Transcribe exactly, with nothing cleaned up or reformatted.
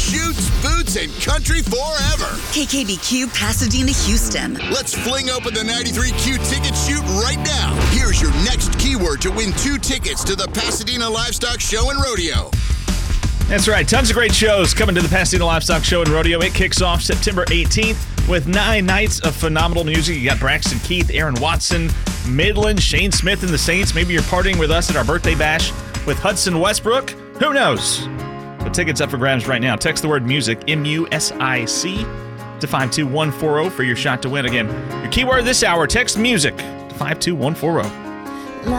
shoots, boots, and country forever. K K B Q Pasadena, Houston. Let's fling open the ninety-three Q ticket chute right now. Here's your next keyword to win two tickets to the Pasadena Livestock Show and Rodeo. That's right. Tons of great shows coming to the Pasadena Livestock Show and Rodeo. It kicks off September eighteenth with nine nights of phenomenal music. You got Braxton Keith, Aaron Watson, Midland, Shane Smith and the Saints. Maybe you're partying with us at our birthday bash with Hudson Westbrook. Who knows? The tickets up for grabs right now. Text the word music, M U S I C, to five two one four zero for your shot to win. Again, your keyword this hour, text music to five two one four zero.